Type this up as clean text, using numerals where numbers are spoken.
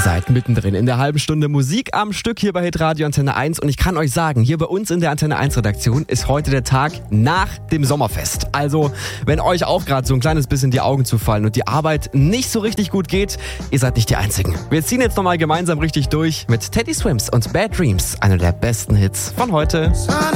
seid mittendrin in der halben Stunde Musik am Stück hier bei Hitradio Antenne 1 und ich kann euch sagen, hier bei uns in der Antenne 1 Redaktion ist heute der Tag nach dem Sommerfest. Also, wenn euch auch gerade so ein kleines bisschen die Augen zufallen und die Arbeit nicht so richtig gut geht, ihr seid nicht die Einzigen. Wir ziehen jetzt nochmal gemeinsam richtig durch mit Teddy Swims und Bad Dreams, einer der besten Hits von heute.